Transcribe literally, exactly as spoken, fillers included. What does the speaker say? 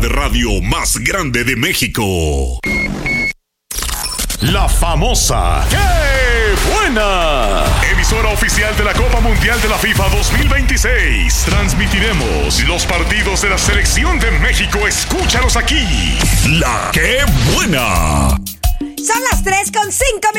de radio más grande de México. La famosa ¡Qué buena! Emisora oficial de la Copa Mundial de la FIFA dos mil veintiséis. Transmitiremos los partidos de la Selección de México. Escúchalos aquí. La ¡Qué buena! Son las tres con cinco minutos.